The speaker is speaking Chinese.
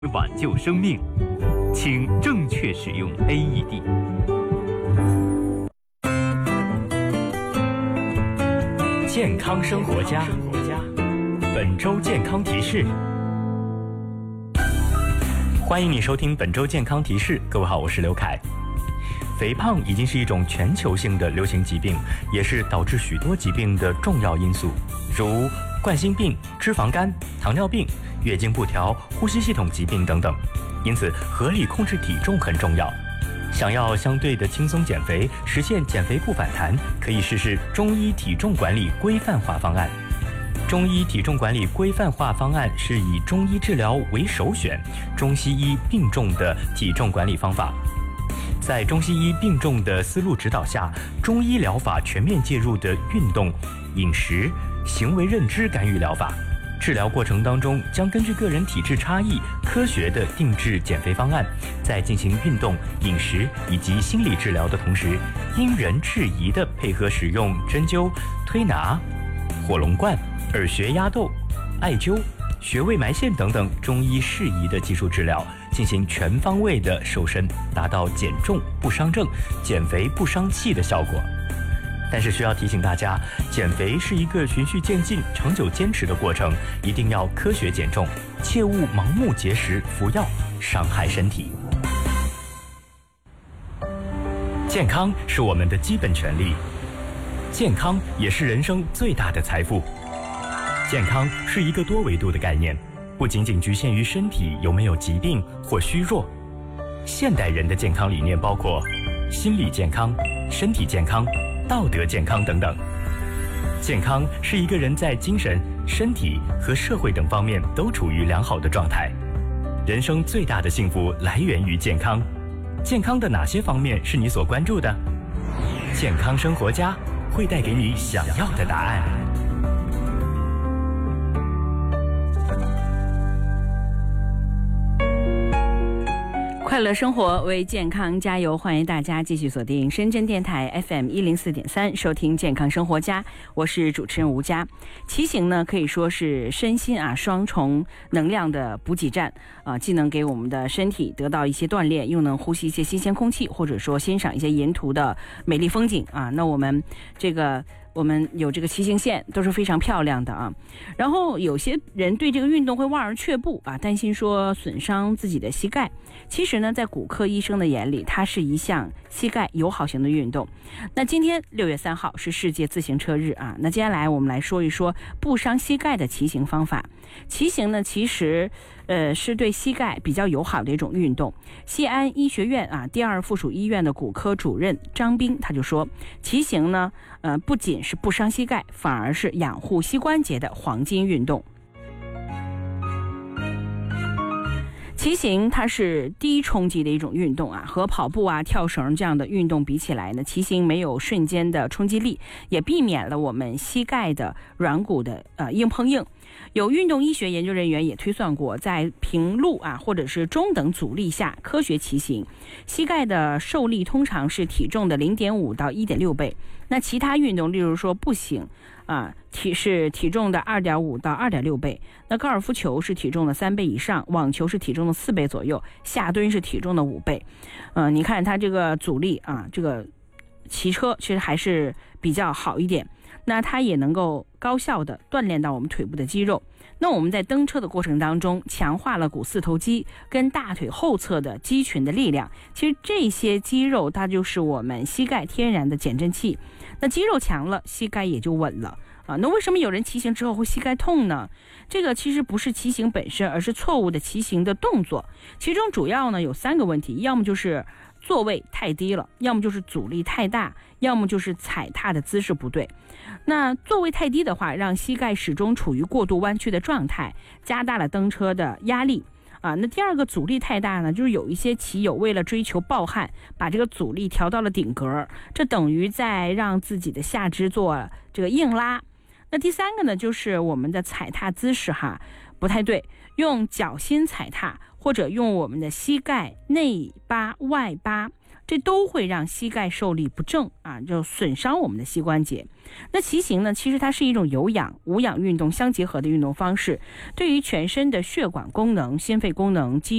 挽救生命，请正确使用 AED。健康生活家，本周健康提示。欢迎你收听本周健康提示。各位好，我是刘凯。肥胖已经是一种全球性的流行疾病，也是导致许多疾病的重要因素，如冠心病、脂肪肝、糖尿病、月经不调、呼吸系统疾病等等。因此，合理控制体重很重要。想要相对的轻松减肥，实现减肥不反弹，可以试试中医体重管理规范化方案。中医体重管理规范化方案是以中医治疗为首选，中西医并重的体重管理方法。在中西医并重的思路指导下，中医疗法全面介入的运动、饮食、行为认知干预疗法。治疗过程当中，将根据个人体质差异，科学地定制减肥方案，在进行运动、饮食以及心理治疗的同时，因人制宜地配合使用针灸、推拿、火龙冠、耳穴压豆、艾灸、穴位埋线等等中医适宜的技术治疗，进行全方位的瘦身，达到减重不伤正、减肥不伤气的效果。但是需要提醒大家，减肥是一个循序渐进、长久坚持的过程，一定要科学减重，切勿盲目节食、服药，伤害身体。健康是我们的基本权利，健康也是人生最大的财富。健康是一个多维度的概念，不仅仅局限于身体有没有疾病或虚弱。现代人的健康理念包括心理健康、身体健康、道德健康等等。健康是一个人在精神、身体和社会等方面都处于良好的状态。人生最大的幸福来源于健康。健康的哪些方面是你所关注的？健康生活家会带给你想要的答案。 快乐生活为健康加油，欢迎大家继续锁定深圳电台 FM104.3 收听健康生活家，我是主持人吴佳。骑行呢可以说是身心双重能量的补给站既能给我们的身体得到一些锻炼，又能呼吸一些新鲜空气，或者说欣赏一些沿途的美丽风景那我们有这个骑行线都是非常漂亮的然后有些人对这个运动会望而却步担心说损伤自己的膝盖。其实呢，在骨科医生的眼里，它是一项膝盖友好型的运动。那今天6月3号是世界自行车日那接下来我们来说一说不伤膝盖的骑行方法。骑行呢，其实是对膝盖比较友好的一种运动。西安医学院第2附属医院的骨科主任张斌他就说，骑行呢不仅是不伤膝盖，反而是养护膝关节的黄金运动。骑行它是低冲击的一种运动和跑步跳绳这样的运动比起来呢，骑行没有瞬间的冲击力，也避免了我们膝盖的软骨的硬碰硬。有运动医学研究人员也推算过，在平路或者是中等阻力下科学骑行，膝盖的受力通常是体重的 0.5 到 1.6 倍。那其他运动例如说步行是体重的 2.5 到 2.6 倍，那高尔夫球是体重的3倍以上，网球是体重的4倍左右，下蹲是体重的5倍。你看它这个阻力这个骑车其实还是比较好一点，那它也能够高效的锻炼到我们腿部的肌肉。那我们在蹬车的过程当中，强化了股四头肌跟大腿后侧的肌群的力量。其实这些肌肉它就是我们膝盖天然的减震器。那肌肉强了，膝盖也就稳了那为什么有人骑行之后会膝盖痛呢？这个其实不是骑行本身，而是错误的骑行的动作。其中主要呢有3个问题，要么就是座位太低了，要么就是阻力太大，要么就是踩踏的姿势不对。那座位太低的话，让膝盖始终处于过度弯曲的状态，加大了蹬车的压力那第二个阻力太大呢，就是有一些骑友为了追求暴汗，把这个阻力调到了顶格，这等于在让自己的下肢做这个硬拉。那第3个呢，就是我们的踩踏姿势不太对，用脚心踩踏或者用我们的膝盖内八外八这都会让膝盖受力不正啊，就损伤我们的膝关节。那骑行呢，其实它是一种有氧无氧运动相结合的运动方式，对于全身的血管功能、心肺功能、肌